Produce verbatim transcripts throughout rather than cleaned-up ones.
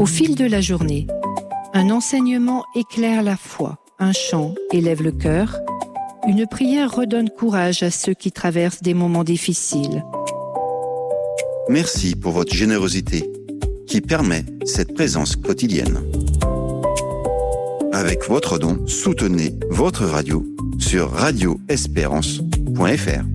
Au fil de la journée, un enseignement éclaire la foi, un chant élève le cœur, une prière redonne courage à ceux qui traversent des moments difficiles. Merci pour votre générosité qui permet cette présence quotidienne. Avec votre don, soutenez votre radio sur radio espérance point f r.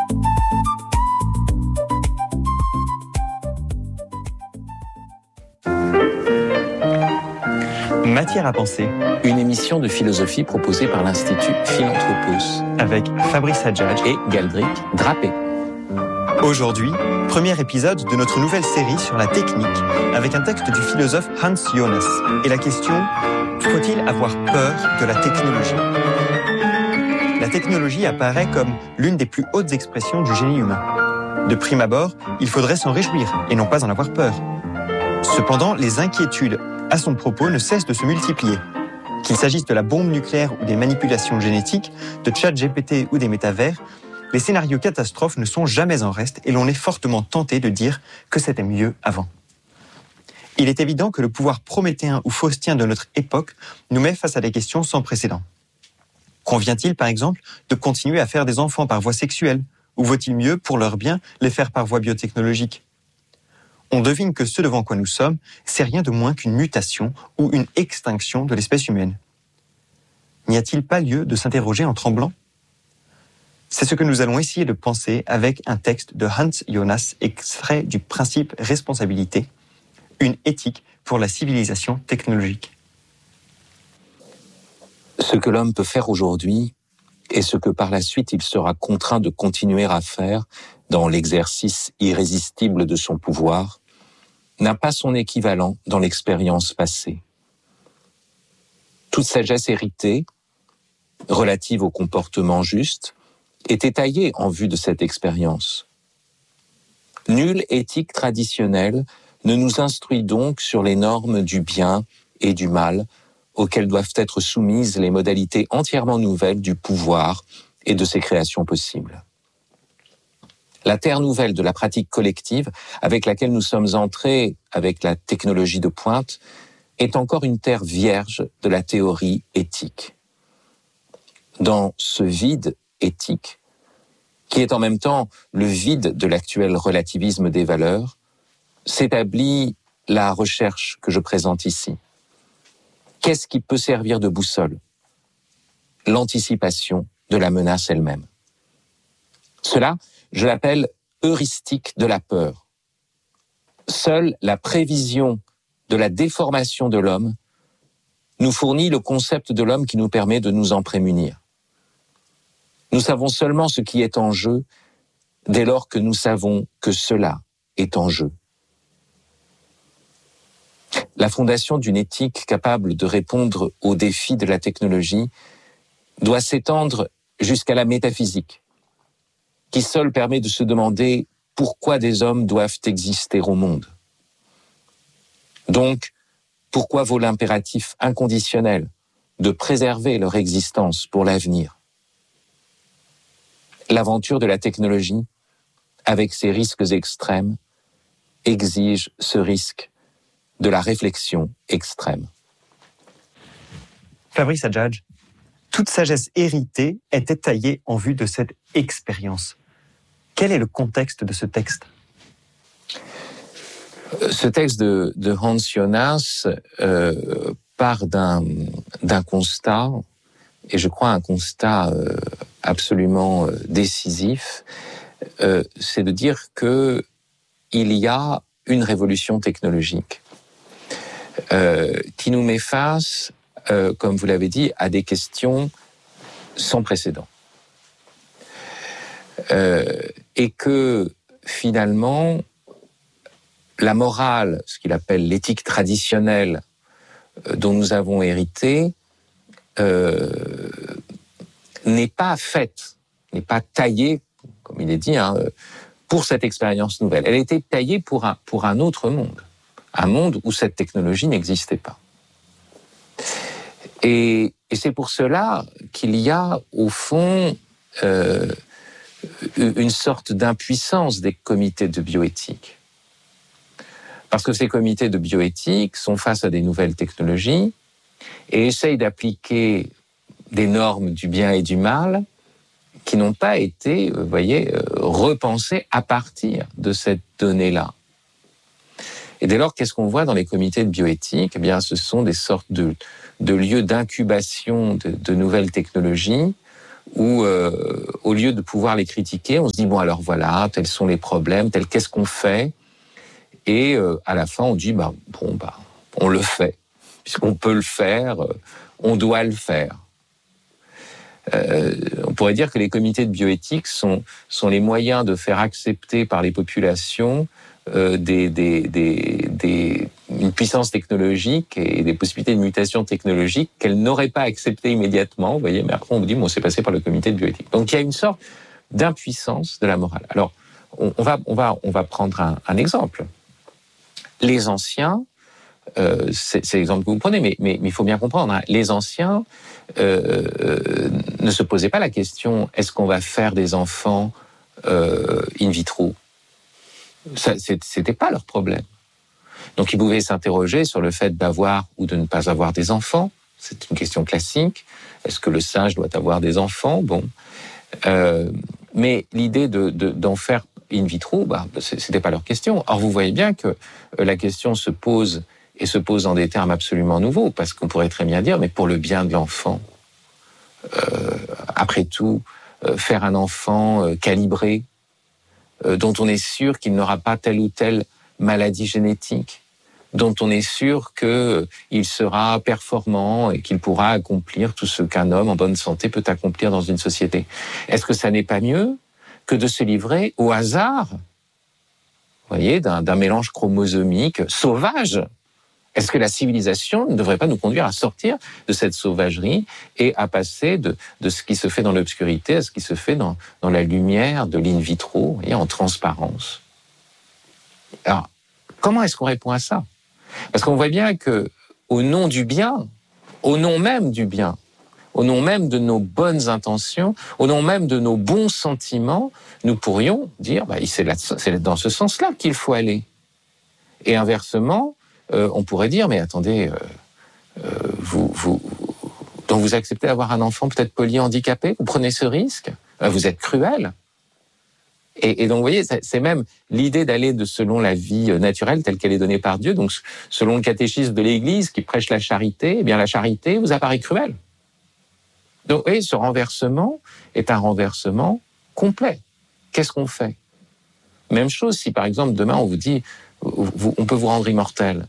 Matière à penser. Une émission de philosophie proposée par l'Institut Philanthropos. Avec Fabrice Adjadj et Galdric Drapé. Aujourd'hui, premier épisode de notre nouvelle série sur la technique, avec un texte du philosophe Hans Jonas. Et la question, faut-il avoir peur de la technologie ? La technologie apparaît comme l'une des plus hautes expressions du génie humain. De prime abord, il faudrait s'en réjouir et non pas en avoir peur. Cependant, les inquiétudes à son propos ne cessent de se multiplier. Qu'il s'agisse de la bombe nucléaire ou des manipulations génétiques, de ChatGPT ou des métavers, les scénarios catastrophes ne sont jamais en reste et l'on est fortement tenté de dire que c'était mieux avant. Il est évident que le pouvoir prométhéen ou faustien de notre époque nous met face à des questions sans précédent. Convient-il, par exemple, de continuer à faire des enfants par voie sexuelle, ou vaut-il mieux, pour leur bien, les faire par voie biotechnologique ? On devine que ce devant quoi nous sommes, c'est rien de moins qu'une mutation ou une extinction de l'espèce humaine. N'y a-t-il pas lieu de s'interroger en tremblant ? C'est ce que nous allons essayer de penser avec un texte de Hans Jonas extrait du principe responsabilité, une éthique pour la civilisation technologique. Ce que l'homme peut faire aujourd'hui et ce que par la suite il sera contraint de continuer à faire dans l'exercice irrésistible de son pouvoir n'a pas son équivalent dans l'expérience passée. Toute sagesse héritée, relative au comportement juste, est étayée en vue de cette expérience. Nulle éthique traditionnelle ne nous instruit donc sur les normes du bien et du mal auxquelles doivent être soumises les modalités entièrement nouvelles du pouvoir et de ses créations possibles. La terre nouvelle de la pratique collective avec laquelle nous sommes entrés avec la technologie de pointe est encore une terre vierge de la théorie éthique. Dans ce vide éthique, qui est en même temps le vide de l'actuel relativisme des valeurs, s'établit la recherche que je présente ici. Qu'est-ce qui peut servir de boussole ? L'anticipation de la menace elle-même. Cela, je l'appelle heuristique de la peur. Seule la prévision de la déformation de l'homme nous fournit le concept de l'homme qui nous permet de nous en prémunir. Nous savons seulement ce qui est en jeu dès lors que nous savons que cela est en jeu. La fondation d'une éthique capable de répondre aux défis de la technologie doit s'étendre jusqu'à la métaphysique, qui seule permet de se demander pourquoi des hommes doivent exister au monde. Donc, pourquoi vaut l'impératif inconditionnel de préserver leur existence pour l'avenir ? L'aventure de la technologie, avec ses risques extrêmes, exige ce risque de la réflexion extrême. Fabrice Adjadj, toute sagesse héritée est étayée en vue de cette expérience. Quel est le contexte de ce texte ? Ce texte de, de Hans Jonas euh, part d'un, d'un constat, et je crois un constat euh, absolument euh, décisif, euh, c'est de dire que il y a une révolution technologique euh, qui nous met face, euh, comme vous l'avez dit, à des questions sans précédent. Euh, et que finalement, la morale, ce qu'il appelle l'éthique traditionnelle euh, dont nous avons hérité, euh, n'est pas faite, n'est pas taillée, comme il est dit, hein, pour cette expérience nouvelle. Elle a été taillée pour un, pour un autre monde, un monde où cette technologie n'existait pas. Et, et c'est pour cela qu'il y a, au fond, euh, une sorte d'impuissance des comités de bioéthique. Parce que ces comités de bioéthique sont face à des nouvelles technologies et essayent d'appliquer des normes du bien et du mal qui n'ont pas été, vous voyez, repensées à partir de cette donnée-là. Et dès lors, qu'est-ce qu'on voit dans les comités de bioéthique ? Eh bien, ce sont des sortes de, de lieux d'incubation de, de nouvelles technologies où, euh, au lieu de pouvoir les critiquer, on se dit, bon, alors voilà, tels sont les problèmes, tels qu'est-ce qu'on fait ? Et euh, à la fin, on dit, bah, bon, bah, on le fait. Puisqu'on peut le faire, euh, on doit le faire. Euh, on pourrait dire que les comités de bioéthique sont, sont les moyens de faire accepter par les populations euh, des, des, des, des, une puissance technologique et des possibilités de mutation technologique qu'elles n'auraient pas acceptées immédiatement. Vous voyez, mais après on vous dit, bon, c'est passé par le comité de bioéthique. Donc il y a une sorte d'impuissance de la morale. Alors, on, on, va, on, va, on va prendre un, un exemple. Les anciens, euh, c'est, c'est l'exemple que vous prenez, mais, mais, mais il faut bien comprendre, hein, les anciens euh, euh, ne se posaient pas la question, est-ce qu'on va faire des enfants euh, in vitro ? Ça, c'était pas leur problème. Donc ils pouvaient s'interroger sur le fait d'avoir ou de ne pas avoir des enfants. C'est une question classique. Est-ce que le singe doit avoir des enfants ? Bon, euh, mais l'idée de, de, d'en faire in vitro, bah, c'était pas leur question. Or vous voyez bien que la question se pose et se pose dans des termes absolument nouveaux, parce qu'on pourrait très bien dire, mais pour le bien de l'enfant, euh, après tout, euh, faire un enfant euh, calibré, dont on est sûr qu'il n'aura pas telle ou telle maladie génétique, dont on est sûr qu'il sera performant et qu'il pourra accomplir tout ce qu'un homme en bonne santé peut accomplir dans une société. Est-ce que ça n'est pas mieux que de se livrer au hasard, vous voyez, d'un, d'un mélange chromosomique sauvage ? Est-ce que la civilisation ne devrait pas nous conduire à sortir de cette sauvagerie et à passer de, de ce qui se fait dans l'obscurité à ce qui se fait dans, dans la lumière de l'in vitro et en transparence ? Alors, comment est-ce qu'on répond à ça ? Parce qu'on voit bien que, au nom du bien, au nom même du bien, au nom même de nos bonnes intentions, au nom même de nos bons sentiments, nous pourrions dire, bah, c'est, là, c'est dans ce sens-là qu'il faut aller. Et inversement, Euh, on pourrait dire, mais attendez, euh, euh, vous, vous, donc vous acceptez d'avoir un enfant peut-être polyhandicapé, vous prenez ce risque, euh, vous êtes cruel. Et, et donc, vous voyez, c'est, c'est même l'idée d'aller de selon la vie naturelle telle qu'elle est donnée par Dieu, donc selon le catéchisme de l'Église qui prêche la charité, eh bien la charité vous apparaît cruelle. Donc, vous voyez, ce renversement est un renversement complet. Qu'est-ce qu'on fait ? Même chose si, par exemple, demain on vous dit, vous, on peut vous rendre immortel.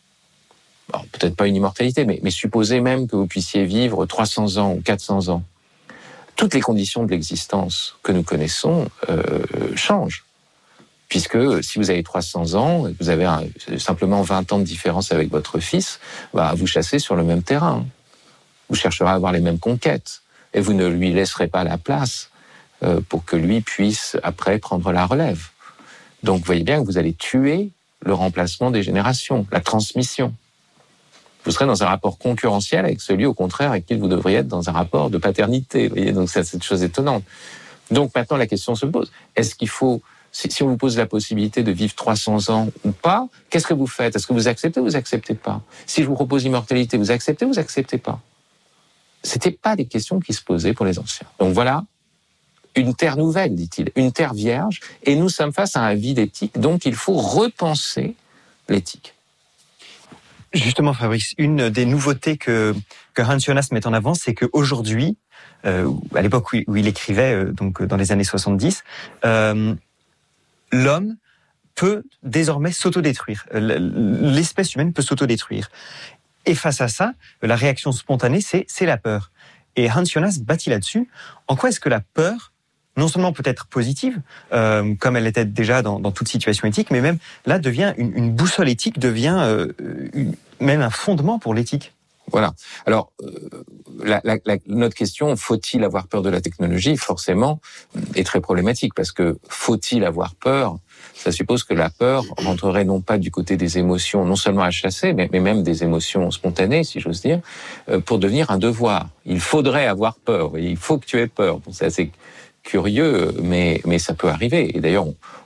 Alors, peut-être pas une immortalité, mais, mais supposez même que vous puissiez vivre trois cents ans ou quatre cents ans. Toutes les conditions de l'existence que nous connaissons euh, changent. Puisque si vous avez trois cents ans et que vous avez un, simplement vingt ans de différence avec votre fils, bah, vous chassez sur le même terrain. Vous chercherez à avoir les mêmes conquêtes. Et vous ne lui laisserez pas la place euh, pour que lui puisse après prendre la relève. Donc vous voyez bien que vous allez tuer le remplacement des générations, la transmission. Vous serez dans un rapport concurrentiel avec celui, au contraire, avec qui vous devriez être dans un rapport de paternité. Vous voyez, donc c'est cette chose étonnante. Donc maintenant, la question se pose. Est-ce qu'il faut, si, si on vous pose la possibilité de vivre trois cents ans ou pas, qu'est-ce que vous faites ? Est-ce que vous acceptez ou vous acceptez pas ? Si je vous propose l'immortalité, vous acceptez ou vous acceptez pas ? C'était pas des questions qui se posaient pour les anciens. Donc voilà, une terre nouvelle, dit-il, une terre vierge, et nous sommes face à un vide éthique, donc il faut repenser l'éthique. Justement, Fabrice, une des nouveautés que, que Hans Jonas met en avant, c'est qu'aujourd'hui, euh, à l'époque où, où il écrivait, euh, donc dans les années soixante-dix, euh, l'homme peut désormais s'autodétruire. L'espèce humaine peut s'autodétruire. Et face à ça, la réaction spontanée, c'est, c'est la peur. Et Hans Jonas bâtit là-dessus. En quoi est-ce que la peur, non seulement peut être positive, euh, comme elle était déjà dans, dans toute situation éthique, mais même là devient une, une boussole éthique, devient euh, une, même un fondement pour l'éthique. Voilà. Alors, euh, la, la, la, notre question, faut-il avoir peur de la technologie, forcément, est très problématique, parce que faut-il avoir peur ? Ça suppose que la peur rentrerait non pas du côté des émotions, non seulement à chasser, mais, mais même des émotions spontanées, si j'ose dire, euh, pour devenir un devoir. Il faudrait avoir peur, il faut que tu aies peur. Bon, c'est assez curieux, mais, mais ça peut arriver. Et d'ailleurs, on,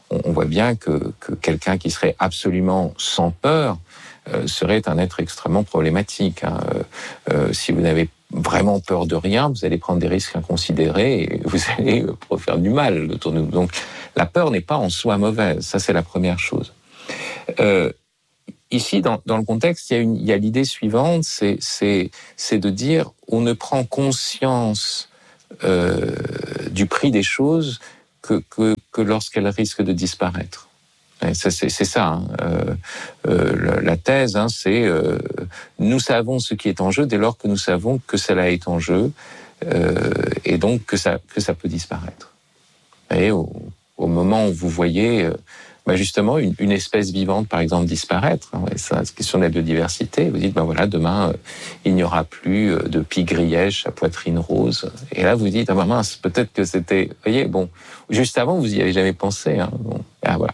on, on voit bien que, que quelqu'un qui serait absolument sans peur euh, serait un être extrêmement problématique. Hein. Euh, euh, si vous n'avez vraiment peur de rien, vous allez prendre des risques inconsidérés et vous allez euh, faire du mal autour de vous. Donc, la peur n'est pas en soi mauvaise. Ça, c'est la première chose. Euh, Ici, dans, dans le contexte, il y a, une, il y a l'idée suivante, c'est, c'est, c'est de dire on ne prend conscience euh, du prix des choses que, que, que lorsqu'elles risquent de disparaître. Et ça, c'est, c'est ça. Hein. Euh, euh, la thèse, hein, c'est euh, nous savons ce qui est en jeu dès lors que nous savons que cela est en jeu euh, et donc que ça, que ça peut disparaître. Et au, au moment où vous voyez... Euh, Ben justement, une, une espèce vivante, par exemple, disparaître, hein, c'est la question de la biodiversité. Vous dites, ben voilà, demain, euh, il n'y aura plus euh, de pie grièche à poitrine rose. Et là, vous dites, ah ben mince, peut-être que c'était... Vous voyez, bon, juste avant, vous n'y avez jamais pensé. Hein, bon, ah, voilà.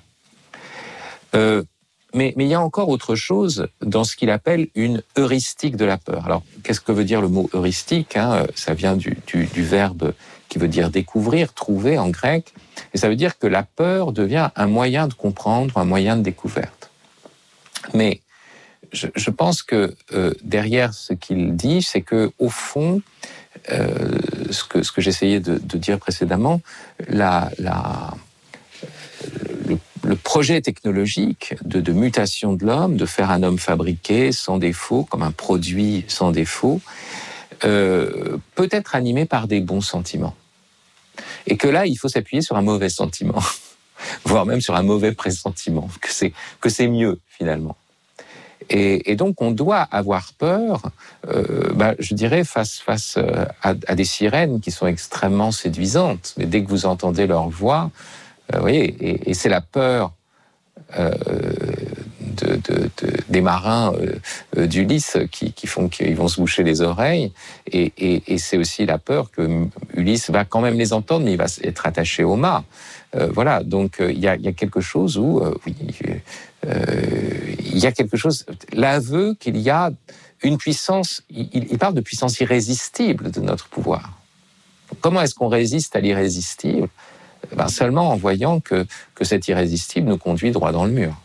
Euh, mais, mais il y a encore autre chose dans ce qu'il appelle une heuristique de la peur. Alors, qu'est-ce que veut dire le mot heuristique, hein? Ça vient du, du, du verbe qui veut dire découvrir, trouver en grec. Et ça veut dire que la peur devient un moyen de comprendre, un moyen de découverte. Mais je, je pense que euh, derrière ce qu'il dit, c'est que au fond, euh, ce que, ce que j'essayais de, de dire précédemment, la, la, le, le projet technologique de, de mutation de l'homme, de faire un homme fabriqué sans défaut, comme un produit sans défaut, euh, peut être animé par des bons sentiments. Et que là, il faut s'appuyer sur un mauvais sentiment, voire même sur un mauvais pressentiment, que c'est, que c'est mieux, finalement. Et, et donc, on doit avoir peur, euh, bah, je dirais, face, face à, à des sirènes qui sont extrêmement séduisantes. Mais dès que vous entendez leur voix, euh, vous voyez, et, et c'est la peur euh, de, de, de, des marins euh, d'Ulysse qui, qui font qu'ils vont se boucher les oreilles. Et, et, et c'est aussi la peur que Ulysse va quand même les entendre, mais il va être attaché au mât. Euh, voilà, donc il euh, y, a, y a quelque chose où, euh, oui, euh, il y a quelque chose, l'aveu qu'il y a une puissance, il, il parle de puissance irrésistible de notre pouvoir. Comment est-ce qu'on résiste à l'irrésistible? Ben seulement en voyant que, que cet irrésistible nous conduit droit dans le mur.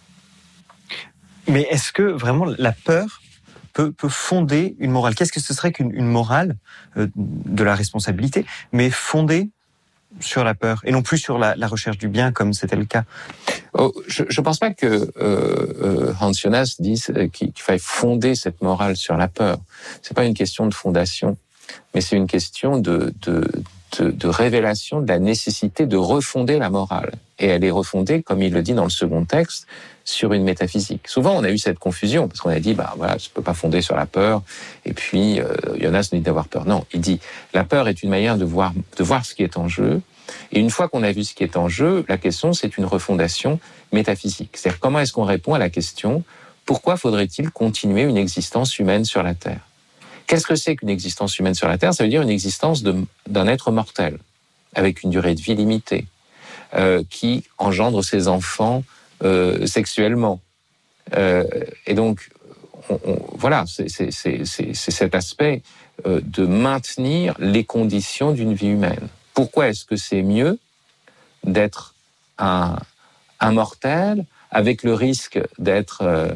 Mais est-ce que vraiment la peur peut, peut fonder une morale? Qu'est-ce que ce serait qu'une une morale euh, de la responsabilité, mais fondée sur la peur et non plus sur la, la recherche du bien comme c'était le cas? Oh, je ne pense pas que euh, euh, Hans Jonas dise qu'il, qu'il faille fonder cette morale sur la peur. C'est pas une question de fondation, mais c'est une question de, de, de, de révélation de la nécessité de refonder la morale. Et elle est refondée, comme il le dit dans le second texte, sur une métaphysique. Souvent, on a eu cette confusion, parce qu'on a dit, bah voilà, je ne peux pas fonder sur la peur, et puis euh, Jonas nous dit d'avoir peur. Non, il dit, la peur est une manière de voir, de voir ce qui est en jeu, et une fois qu'on a vu ce qui est en jeu, la question, c'est une refondation métaphysique. C'est-à-dire, comment est-ce qu'on répond à la question, pourquoi faudrait-il continuer une existence humaine sur la Terre? Qu'est-ce que c'est qu'une existence humaine sur la Terre? Ça veut dire une existence de, d'un être mortel, avec une durée de vie limitée, euh, qui engendre ses enfants Euh, sexuellement. Euh, et donc, on, on, voilà, c'est, c'est, c'est, c'est, c'est cet aspect euh, de maintenir les conditions d'une vie humaine. Pourquoi est-ce que c'est mieux d'être un, un mortel avec le risque d'être euh,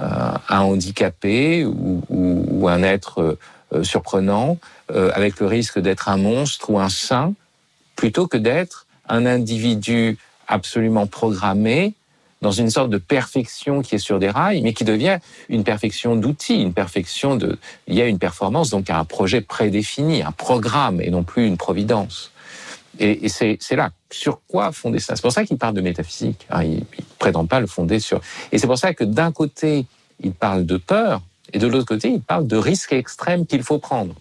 un handicapé ou, ou, ou un être euh, surprenant, euh, avec le risque d'être un monstre ou un saint, plutôt que d'être un individu absolument programmé dans une sorte de perfection qui est sur des rails, mais qui devient une perfection d'outils, une perfection de... Il y a une performance, donc un projet prédéfini, un programme, et non plus une providence. Et, et c'est, c'est là, sur quoi fonder ça? C'est pour ça qu'il parle de métaphysique. Hein, il ne prétend pas le fonder sur... Et c'est pour ça que d'un côté, il parle de peur, et de l'autre côté, il parle de risque extrême qu'il faut prendre.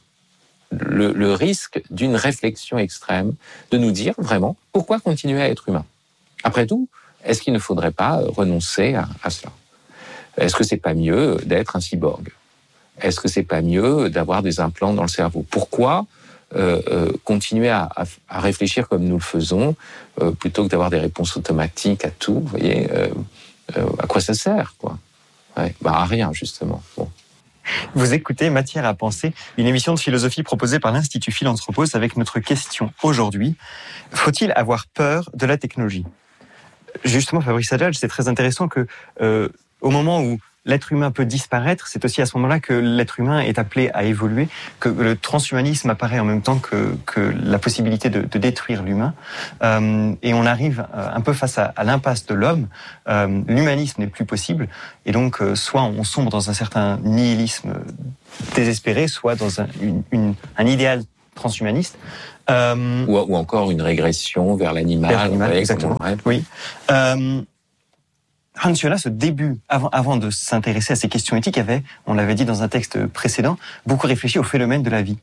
Le, le risque d'une réflexion extrême, de nous dire vraiment, pourquoi continuer à être humain? Après tout, est-ce qu'il ne faudrait pas renoncer à, à cela? Est-ce que c'est pas mieux d'être un cyborg? Est-ce que c'est pas mieux d'avoir des implants dans le cerveau? Pourquoi euh, euh, continuer à, à, à réfléchir comme nous le faisons euh, plutôt que d'avoir des réponses automatiques à tout? Vous voyez, euh, euh, à quoi ça sert, quoi? Ouais, bah à rien justement. Bon. Vous écoutez Matière à penser, une émission de philosophie proposée par l'Institut Philanthropos avec notre question aujourd'hui: faut-il avoir peur de la technologie? Justement, Fabrice Adjadj, c'est très intéressant que euh, au moment où l'être humain peut disparaître, c'est aussi à ce moment-là que l'être humain est appelé à évoluer, que le transhumanisme apparaît en même temps que, que la possibilité de, de détruire l'humain. Euh, et on arrive un peu face à, à l'impasse de l'homme. Euh, l'humanisme n'est plus possible. Et donc, euh, soit on sombre dans un certain nihilisme désespéré, soit dans un, une, une, un idéal transhumaniste. Euh, ou, ou encore une régression vers l'animal. Vers l'animal, ouais, exactement. Ouais. Oui. Euh, Hans Jonas, au début, avant, avant de s'intéresser à ces questions éthiques, avait, on l'avait dit dans un texte précédent, beaucoup réfléchi au phénomène de la vie.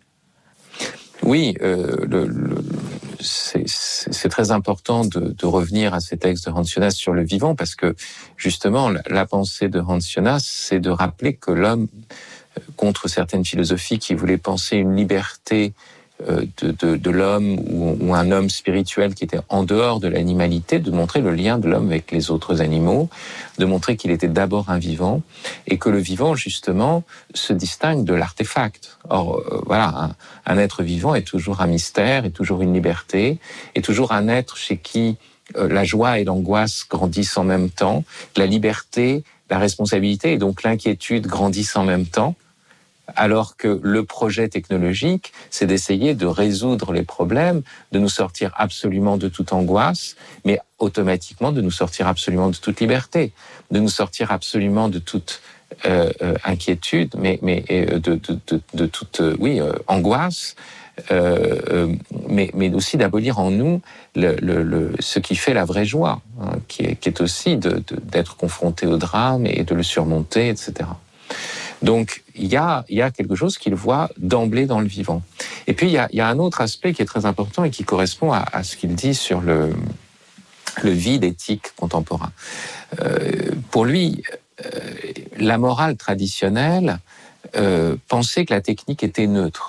Oui, euh, le, le, c'est, c'est très important de, de revenir à ces textes de Hans Jonas sur le vivant, parce que justement, la, la pensée de Hans Jonas, c'est de rappeler que l'homme, contre certaines philosophies qui voulaient penser une liberté De, de, de l'homme ou, ou un homme spirituel qui était en dehors de l'animalité, de montrer le lien de l'homme avec les autres animaux, de montrer qu'il était d'abord un vivant et que le vivant, justement, se distingue de l'artefact. Or, euh, voilà, un, un être vivant est toujours un mystère, est toujours une liberté, est toujours un être chez qui euh, la joie et l'angoisse grandissent en même temps, la liberté, la responsabilité et donc l'inquiétude grandissent en même temps. Alors que le projet technologique, c'est d'essayer de résoudre les problèmes, de nous sortir absolument de toute angoisse, mais automatiquement de nous sortir absolument de toute liberté, de nous sortir absolument de toute euh, euh, inquiétude, mais, mais euh, de, de, de, de toute euh, oui, euh, angoisse, euh, euh, mais, mais aussi d'abolir en nous le, le, le, ce qui fait la vraie joie, hein, qui, est, qui est aussi de, de, d'être confronté au drame et de le surmonter, et cetera. Donc, il y a, il y a quelque chose qu'il voit d'emblée dans le vivant. Et puis, il y a, il y a un autre aspect qui est très important et qui correspond à, à ce qu'il dit sur le, le vide éthique contemporain. Euh, pour lui, euh, la morale traditionnelle euh, pensait que la technique était neutre.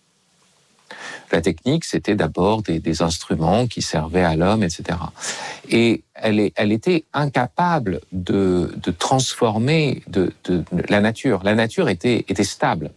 La technique, c'était d'abord des, des instruments qui servaient à l'homme, et cetera. Et elle, est, elle était incapable de, de transformer de, de, de la nature. La nature était, était stable.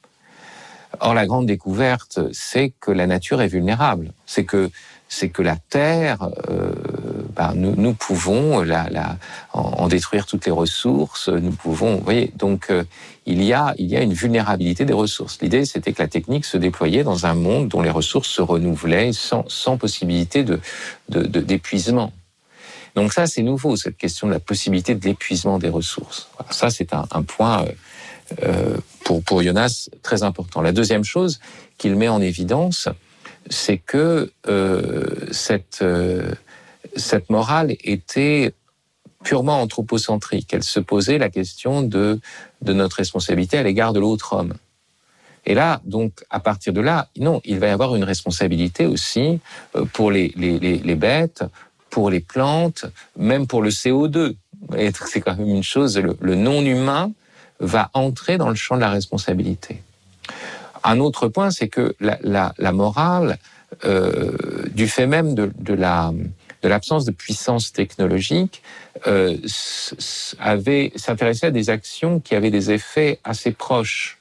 Or, la grande découverte, c'est que la nature est vulnérable. C'est que, c'est que la Terre, euh, ben, nous, nous pouvons la, la, en, en détruire toutes les ressources. Nous pouvons, vous voyez, donc euh, il y a, il y a une vulnérabilité des ressources. L'idée, c'était que la technique se déployait dans un monde dont les ressources se renouvelaient sans, sans possibilité de, de, de, d'épuisement. Donc ça, c'est nouveau, cette question de la possibilité de l'épuisement des ressources. Voilà, ça, c'est un, un point euh, euh, pour, pour Jonas très important. La deuxième chose qu'il met en évidence, c'est que euh, cette, euh, cette morale était purement anthropocentrique. Elle se posait la question de, de notre responsabilité à l'égard de l'autre homme. Et là, donc, à partir de là, non, il va y avoir une responsabilité aussi pour les, les, les, les bêtes, pour les plantes, même pour le C O deux. Et c'est quand même une chose, le, le non-humain va entrer dans le champ de la responsabilité. Un autre point, c'est que la, la, la morale, euh, du fait même de, de, la, de l'absence de puissance technologique, euh, avait, s'intéressait à des actions qui avaient des effets assez proches.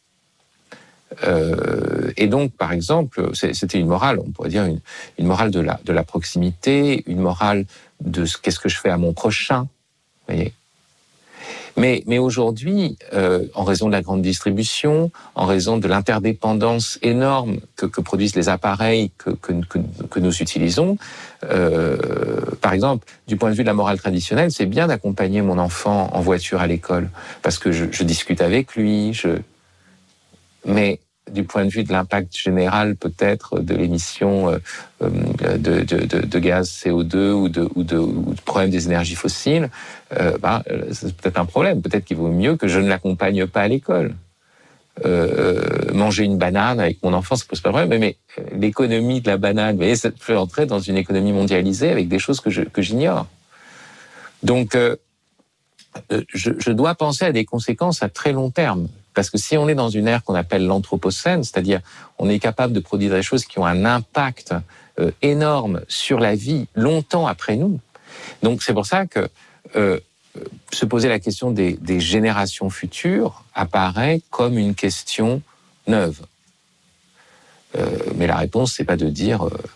Euh, et donc, par exemple, c'était une morale, on pourrait dire une, une morale de la, de la proximité, une morale de ce, qu'est-ce que je fais à mon prochain, vous voyez. Mais, mais aujourd'hui, euh, en raison de la grande distribution, en raison de l'interdépendance énorme que, que produisent les appareils que, que, que, que nous utilisons, euh, par exemple, du point de vue de la morale traditionnelle, c'est bien d'accompagner mon enfant en voiture à l'école, parce que je, je discute avec lui, je... mais du point de vue de l'impact général peut-être de l'émission euh, de, de, de, de gaz C O deux ou de, ou de, ou de problème des énergies fossiles, euh, bah, c'est peut-être un problème. Peut-être qu'il vaut mieux que je ne l'accompagne pas à l'école. Euh, manger une banane avec mon enfant, ça pose pas de problème, mais, mais l'économie de la banane, vous voyez, ça peut entrer dans une économie mondialisée avec des choses que, je, que j'ignore. Donc, euh, je, je dois penser à des conséquences à très long terme. Parce que si on est dans une ère qu'on appelle l'anthropocène, c'est-à-dire on est capable de produire des choses qui ont un impact euh, énorme sur la vie longtemps après nous. Donc c'est pour ça que euh, se poser la question des, des générations futures apparaît comme une question neuve. Euh, mais la réponse, c'est pas de dire euh,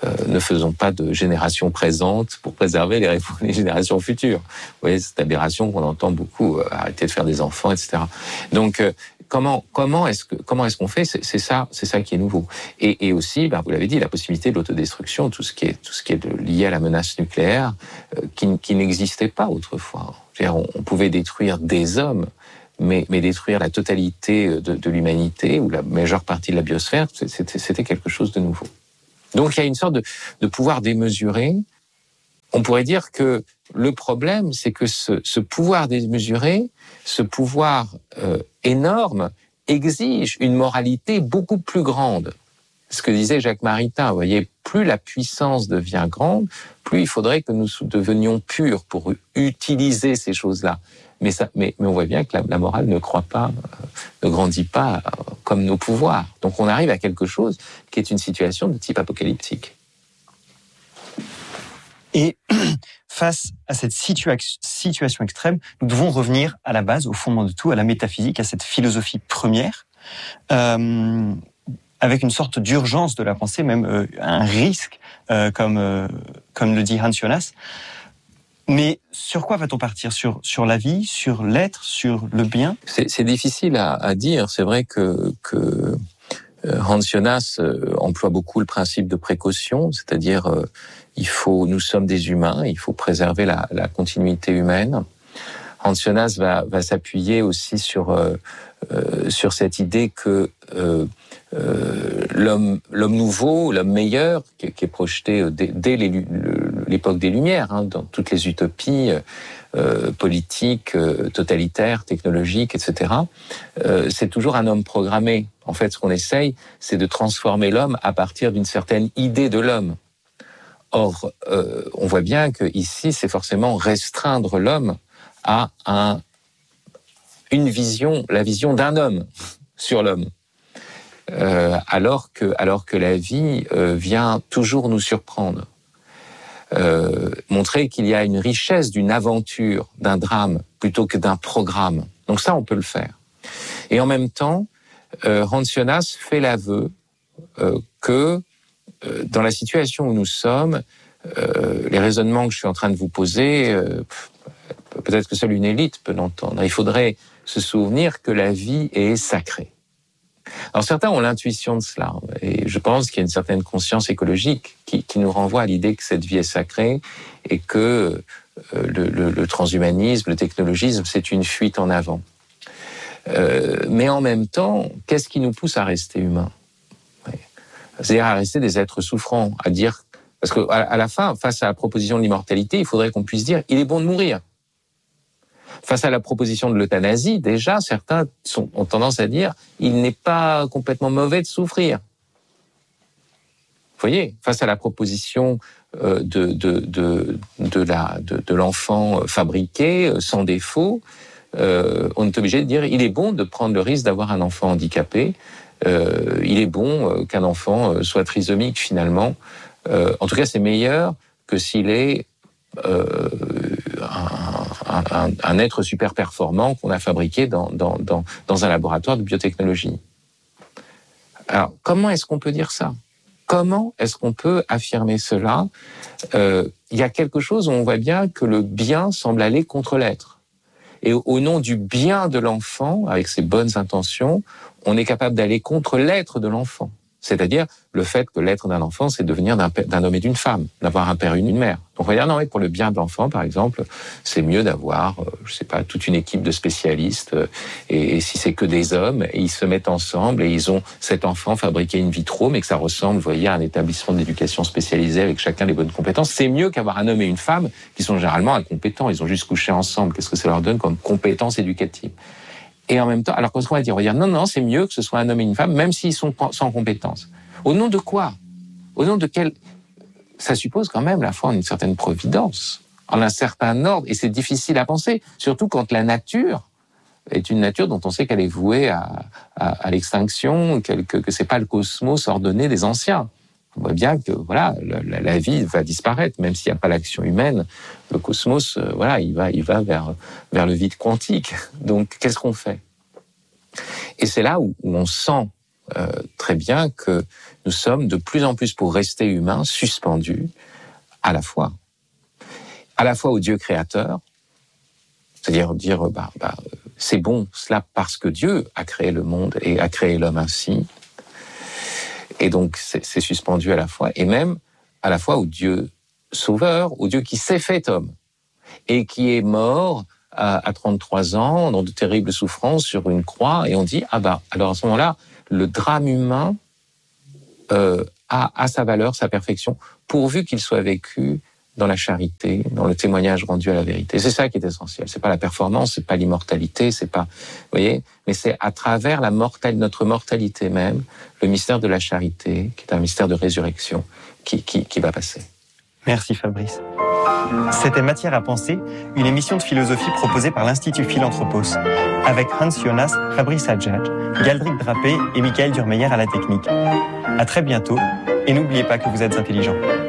euh, ne faisons pas de génération présente pour préserver les, les générations futures. Vous voyez, cette aberration qu'on entend beaucoup, euh, arrêter de faire des enfants, et cetera. Donc, euh, comment, comment est-ce que, comment est-ce qu'on fait? C'est, c'est ça, c'est ça qui est nouveau. Et, et aussi, ben, vous l'avez dit, la possibilité de l'autodestruction, tout ce qui est, tout ce qui est de, lié à la menace nucléaire, euh, qui, qui n'existait pas autrefois. C'est-à-dire, on, on pouvait détruire des hommes, mais, mais détruire la totalité de, de l'humanité ou la majeure partie de la biosphère, c'était, c'était quelque chose de nouveau. Donc, il y a une sorte de, de pouvoir démesuré. On pourrait dire que le problème, c'est que ce, ce pouvoir démesuré, ce pouvoir euh, énorme, exige une moralité beaucoup plus grande. Ce que disait Jacques Maritain, vous voyez, plus la puissance devient grande, plus il faudrait que nous devenions purs pour utiliser ces choses-là. Mais, ça, mais, mais on voit bien que la, la morale ne croît pas, euh, ne grandit pas euh, comme nos pouvoirs. Donc on arrive à quelque chose qui est une situation de type apocalyptique. Et face à cette situa- situation extrême, nous devons revenir à la base, au fondement de tout, à la métaphysique, à cette philosophie première, euh, avec une sorte d'urgence de la pensée, même euh, un risque, euh, comme, euh, comme le dit Hans Jonas. Mais sur quoi va-t-on partir? Sur, sur la vie, sur l'être, sur le bien? C'est, c'est difficile à, à dire. C'est vrai que, que Hans Jonas emploie beaucoup le principe de précaution, c'est-à-dire euh, il faut, nous sommes des humains, il faut préserver la, la continuité humaine. Hans Jonas va, va s'appuyer aussi sur, euh, euh, sur cette idée que euh, euh, l'homme, l'homme nouveau, l'homme meilleur, qui, qui est projeté dès, dès les, l'époque des Lumières, hein, dans toutes les utopies euh, politiques, euh, totalitaires, technologiques, et cetera, euh, c'est toujours un homme programmé. En fait, ce qu'on essaye, c'est de transformer l'homme à partir d'une certaine idée de l'homme. Or, euh, on voit bien que ici, c'est forcément restreindre l'homme à un, une vision, la vision d'un homme sur l'homme. Euh, alors que, alors que la vie euh, vient toujours nous surprendre. Euh, montrer qu'il y a une richesse d'une aventure, d'un drame, plutôt que d'un programme. Donc ça, on peut le faire. Et en même temps, euh, Hans Jonas fait l'aveu euh, que euh, dans la situation où nous sommes, euh, les raisonnements que je suis en train de vous poser, euh, peut-être que seule une élite peut l'entendre. Il faudrait se souvenir que la vie est sacrée. Alors certains ont l'intuition de cela, et je pense qu'il y a une certaine conscience écologique qui, qui nous renvoie à l'idée que cette vie est sacrée et que euh, le, le, le transhumanisme, le technologisme, c'est une fuite en avant. Euh, mais en même temps, qu'est-ce qui nous pousse à rester humains? C'est-à-dire à rester des êtres souffrants, à dire... Parce qu'à à la fin, face à la proposition de l'immortalité, il faudrait qu'on puisse dire « il est bon de mourir ». Face à la proposition de l'euthanasie, déjà, certains sont, ont tendance à dire « il n'est pas complètement mauvais de souffrir ». Vous voyez, face à la proposition euh, de, de, de, de, la, de, de l'enfant fabriqué, sans défaut, euh, on est obligé de dire « il est bon de prendre le risque d'avoir un enfant handicapé, euh, il est bon euh, qu'un enfant soit trisomique finalement. Euh, en tout cas, c'est meilleur que s'il est euh, un, un, un être super performant qu'on a fabriqué dans, dans, dans, dans un laboratoire de biotechnologie. » Alors, comment est-ce qu'on peut dire ça? Comment est-ce qu'on peut affirmer cela? euh, Il y a quelque chose où on voit bien que le bien semble aller contre l'être. Et au nom du bien de l'enfant, avec ses bonnes intentions, on est capable d'aller contre l'être de l'enfant. C'est-à-dire le fait que l'être d'un enfant, c'est devenir d'un, d'un homme et d'une femme, d'avoir un père et une mère. Donc on va dire, non, mais pour le bien de l'enfant, par exemple, c'est mieux d'avoir, euh, je sais pas, toute une équipe de spécialistes, euh, et, et si c'est que des hommes, et ils se mettent ensemble, et ils ont cet enfant fabriqué in vitro, mais que ça ressemble, vous voyez, à un établissement d'éducation spécialisé avec chacun des bonnes compétences. C'est mieux qu'avoir un homme et une femme qui sont généralement incompétents, ils ont juste couché ensemble. Qu'est-ce que ça leur donne comme compétences éducatives? Et en même temps, alors qu'est-ce qu'on va dire? On va dire, non, non, c'est mieux que ce soit un homme et une femme, même s'ils sont sans compétences. Au nom de quoi? Au nom de quel... Ça suppose quand même la foi en une certaine providence, en un certain ordre, et c'est difficile à penser, surtout quand la nature est une nature dont on sait qu'elle est vouée à, à, à l'extinction, que, que c'est pas le cosmos ordonné des anciens. On voit bien que voilà, la, la vie va disparaître, même s'il n'y a pas l'action humaine. Le cosmos, euh, voilà, il va, il va vers, vers le vide quantique. Donc, qu'est-ce qu'on fait? Et c'est là où, où on sent euh, très bien que nous sommes de plus en plus, pour rester humains, suspendus à la fois, à la fois au Dieu créateur, c'est-à-dire dire, bah, bah, c'est bon cela parce que Dieu a créé le monde et a créé l'homme ainsi, et donc c'est, c'est suspendu à la fois, et même à la fois au Dieu sauveur, au Dieu qui s'est fait homme, et qui est mort à, à trente-trois ans, dans de terribles souffrances, sur une croix, et on dit, ah bah, alors à ce moment-là, le drame humain euh, a, a sa valeur, sa perfection, pourvu qu'il soit vécu dans la charité, dans le témoignage rendu à la vérité. C'est ça qui est essentiel. C'est pas la performance, c'est pas l'immortalité, c'est pas, vous voyez, mais c'est à travers la mortalité, notre mortalité même, le mystère de la charité, qui est un mystère de résurrection, qui, qui, qui va passer. Merci Fabrice. C'était Matière à penser, une émission de philosophie proposée par l'Institut Philanthropos, avec Hans Jonas, Fabrice Hadjadj, Galdric Drapé et Michael Durmeyer à la technique. À très bientôt, et n'oubliez pas que vous êtes intelligents.